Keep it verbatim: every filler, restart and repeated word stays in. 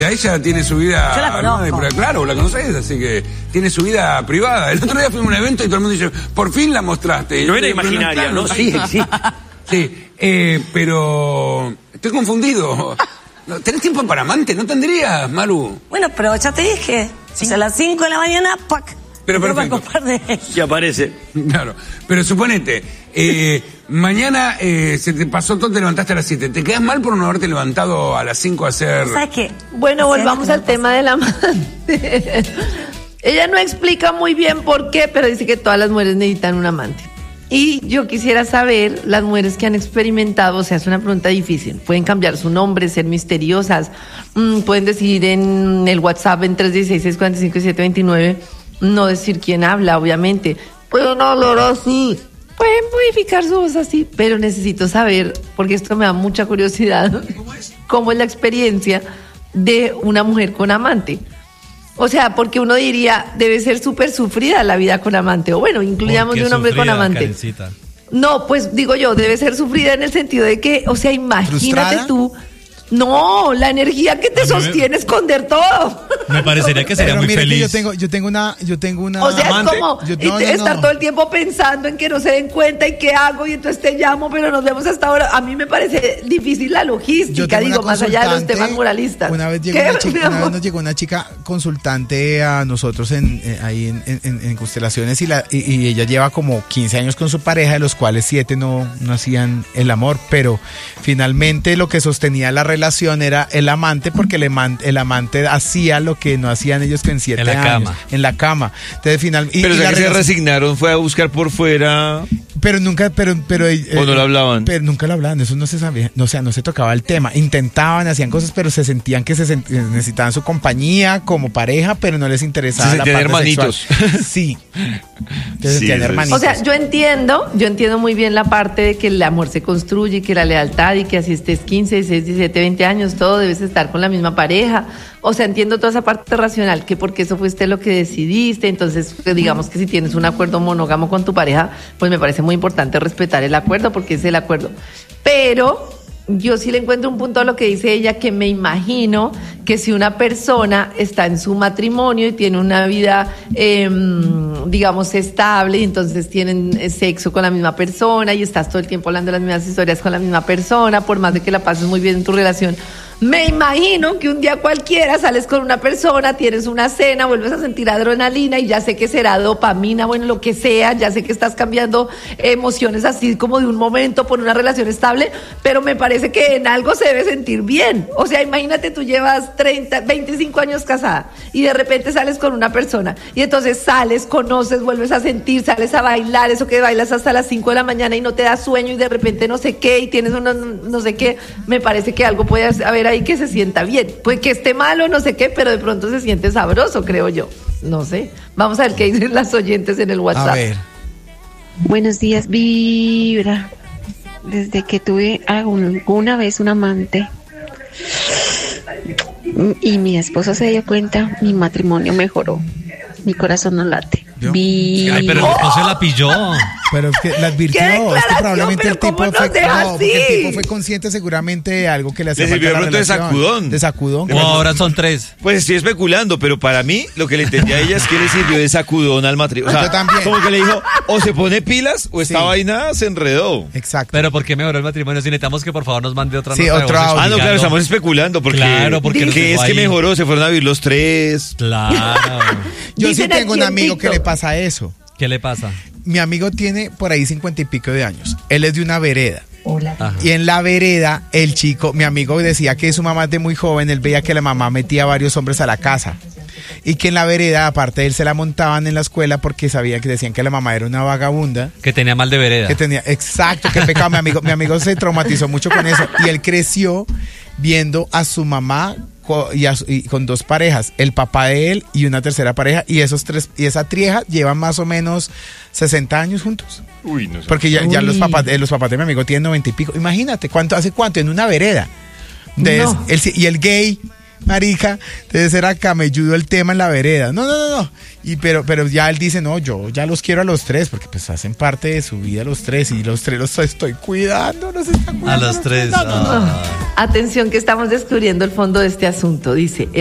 Ella tiene su vida... Yo la conozco. Pero claro, la conoces, así que tiene su vida privada. El otro día fuimos a un evento y todo el mundo dice, por fin la mostraste. No era imaginaria, ¿no? Sí, sí. Sí, eh, pero estoy confundido. ¿Tenés tiempo para amante? ¿No tendrías, Maru? Bueno, pero ya te dije. Sí. O sea, a las cinco de la mañana, ¡pac! Pero perfecto. Y aparece. Claro. Pero suponete, eh, mañana eh, se te pasó todo, te levantaste a las siete. ¿Te quedas mal por no haberte levantado a las cinco a hacer...? ¿Sabes qué? Bueno, volvamos al tema del amante. Ella no explica muy bien por qué, pero dice que todas las mujeres necesitan un amante. Y yo quisiera saber, las mujeres que han experimentado, o sea, es una pregunta difícil, pueden cambiar su nombre, ser misteriosas, mmm, pueden decir en el WhatsApp en tres uno seis, seis cuatro cinco, siete dos nueve, no decir quién habla, obviamente. Pueden hablar así, pueden modificar su voz así, pero necesito saber, porque esto me da mucha curiosidad, ¿cómo es, cómo es la experiencia de una mujer con amante? O sea, porque uno diría, debe ser súper sufrida la vida con amante. O bueno, incluyamos de un hombre con amante. Karencita? No, pues digo yo, debe ser sufrida en el sentido de que, o sea, imagínate ¿frustrada? Tú. No, la energía que te sostiene me... esconder todo. Me parecería que sería pero muy mire feliz. Que yo tengo, yo tengo una, yo tengo una o sea, amante. Es como yo, no, no, estar no. todo el tiempo pensando en que no se den cuenta y qué hago y entonces te llamo, pero nos vemos hasta ahora. A mí me parece difícil la logística, digo, más allá de los temas moralistas. Una vez llegó una chica, una vez nos llegó una chica consultante a nosotros en, en ahí en, en, en Constelaciones y, la, y, y ella lleva como quince años con su pareja, de los cuales siete no, no hacían el amor, pero finalmente lo que sostenía la relación era el amante, porque el, amante, el amante hacía lo que no hacían ellos con siete en la años. Cama. En la cama. Entonces, final, y, pero y o sea la que relación... se resignaron, fue a buscar por fuera. Pero nunca, pero, pero eh, o no lo hablaban. Pero nunca lo hablaban, eso no se sabía, no, o sea, no se tocaba el tema. Intentaban, hacían cosas, pero se sentían que se sent, necesitaban su compañía como pareja, pero no les interesaba se la parte hermanitos. Sexual. Sí. Se sí, sentían hermanitos. O sea, yo entiendo, yo entiendo muy bien la parte de que el amor se construye y que la lealtad y que así estés quince, dieciséis, diecisiete, veinte años, todo debes estar con la misma pareja. O sea, entiendo toda esa parte racional, que porque eso fuiste lo que decidiste, entonces digamos que si tienes un acuerdo monógamo con tu pareja, pues me parece muy importante respetar el acuerdo porque es el acuerdo. Pero yo sí le encuentro un punto a lo que dice ella, que me imagino que si una persona está en su matrimonio y tiene una vida, eh, digamos, estable, y entonces tienen sexo con la misma persona y estás todo el tiempo hablando de las mismas historias con la misma persona, por más de que la pases muy bien en tu relación, me imagino que un día cualquiera sales con una persona, tienes una cena, vuelves a sentir adrenalina y ya sé que será dopamina, bueno, lo que sea, ya sé que estás cambiando emociones así como de un momento por una relación estable, pero me parece que en algo se debe sentir bien. O sea, imagínate, tú llevas treinta, veinticinco años casada y de repente sales con una persona y entonces sales, conoces, vuelves a sentir, sales a bailar, eso que bailas hasta las cinco de la mañana y no te da sueño y de repente no sé qué y tienes una, no sé qué, me parece que algo puede haber ahí que se sienta bien, pues que esté malo, no sé qué, pero de pronto se siente sabroso, creo yo, no sé, vamos a ver qué dicen las oyentes en el WhatsApp. A ver. Buenos días, Vibra. Desde que tuve alguna vez un amante y mi esposo se dio cuenta, mi matrimonio mejoró, mi corazón no late. Vi... Ay, pero el esposo la pilló. Pero es que la advirtió, es que probablemente el tipo fue, no, porque el tipo fue consciente seguramente de algo que le hacía le falta sirvió a la de pronto de relación. sacudón. De sacudón. O ahora son tres. Pues estoy especulando, pero para mí lo que le entendí a ella es que le sirvió de sacudón al matrimonio. O sea, yo también. Como que le dijo, o se pone pilas o esta Sí. vaina se enredó. Exacto. Pero ¿por qué mejoró el matrimonio? Si necesitamos que por favor nos mande otra Sí, nota de otro voz audio. Ah, no, claro, explicando. estamos especulando porque, Claro, porque lo que tengo es que ahí. mejoró, se fueron a vivir los tres. Claro. Yo sí Dicen tengo aquí un en amigo que TikTok. le pasa eso. ¿Qué le pasa? Mi amigo tiene por ahí cincuenta y pico de años. Él es de una vereda. Ajá. Y en la vereda, el chico, mi amigo decía que su mamá es de muy joven, él veía que la mamá metía a varios hombres a la casa. Y que en la vereda, aparte de él, se la montaban en la escuela porque sabían que decían que la mamá era una vagabunda. Que tenía mal de vereda. Que tenía, exacto, que pecado. Mi amigo, mi amigo se traumatizó mucho con eso. Y él creció viendo a su mamá y, a, y con dos parejas, el papá de él y una tercera pareja, y esos tres, y esa trieja llevan más o menos sesenta años juntos. Uy, no sé. Porque ya, ya Uy. los papás, eh, los papás de mi amigo tienen noventa y pico. Imagínate, ¿cuánto, hace cuánto? En una vereda. Entonces, No. él, y el gay marica, debe ser a camelludo el tema en la vereda. No, no, no, no. Y pero, pero ya él dice, no, yo ya los quiero a los tres, porque pues hacen parte de su vida los tres, y los tres los estoy cuidando, los están cuidando. A los tres. No, no, no. ah. Atención que estamos descubriendo el fondo de este asunto. Dice...